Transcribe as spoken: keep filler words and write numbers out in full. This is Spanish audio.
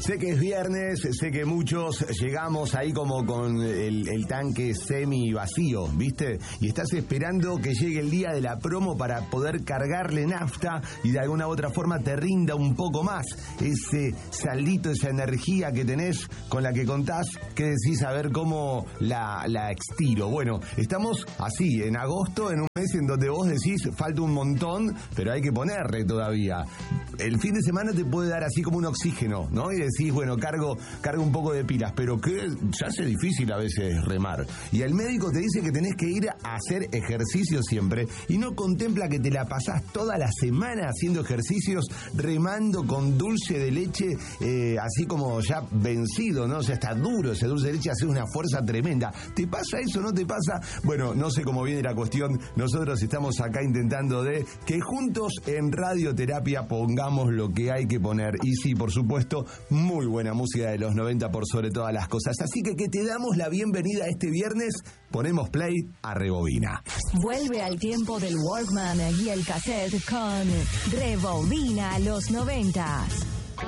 Sé que es viernes, sé que muchos llegamos ahí como con el, el tanque semi vacío, ¿viste? Y estás esperando que llegue el día de la promo para poder cargarle nafta y de alguna u otra forma te rinda un poco más ese saldito, esa energía que tenés con la que contás, que decís a ver cómo la, la extiro. Bueno, estamos así, en agosto, en un mes en donde vos decís falta un montón, pero hay que ponerle todavía. El fin de semana te puede dar así como un oxígeno, ¿no? Y decís, bueno, cargo, cargo un poco de pilas, pero que se hace difícil a veces remar. Y el médico te dice que tenés que ir a hacer ejercicio siempre y no contempla que te la pasás toda la semana haciendo ejercicios, remando con dulce de leche, eh, así como ya vencido, ¿no? O sea, está duro ese dulce de leche, hace una fuerza tremenda. ¿Te pasa eso? ¿No te pasa? Bueno, no sé cómo viene la cuestión. Nosotros estamos acá intentando de que juntos en Radioterapia pongamos lo que hay que poner. Y sí, por supuesto, muy buena música de los noventa por sobre todas las cosas. Así que que te damos la bienvenida este viernes. Ponemos play a Rebobina. Vuelve al tiempo del Walkman y el cassette con Rebobina los noventas.